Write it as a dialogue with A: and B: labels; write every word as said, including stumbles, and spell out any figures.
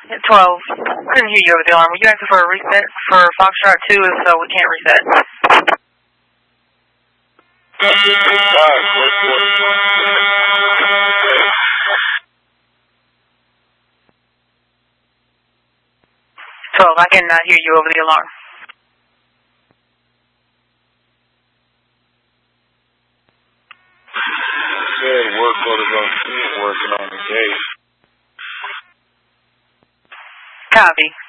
A: twelve. Couldn't hear you over the alarm. Were you asking for a reset for Foxtrot two? If so, we can't reset. twelve, I cannot hear you over the alarm.
B: Said work orders on scene working on the gate.
A: Copy.